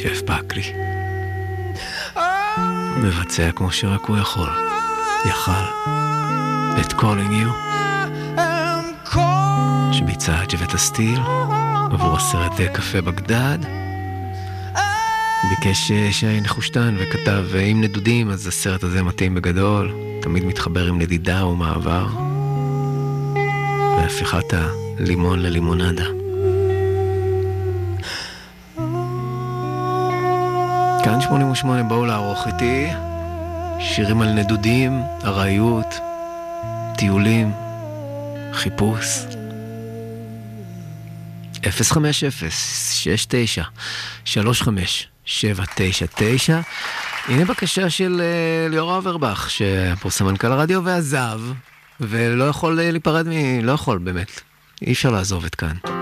ג'ף בקלי. מבצע כמו שרק הוא יכל. את Calling You, שביצע ג'בט סטיל עבור הסרט קפה בגדד. ביקש שי נחושתן וכתב אם נדודים, אז הסרט הזה מתאים בגדול, תמיד מתחבר עם נדידה ומעבר והפיכת הלימון ללימונדה. כאן 88, בואו לערוך איתי שירים על נדודים, ארעיות, טיולים, חיפוש. 050-69-35-799. הנה בקשה של ליאור אברבך, שפורסם מנכ"ל הרדיו ועזב, ולא יכול להיפרד לא יכול באמת, אי אפשר לעזוב את כאן.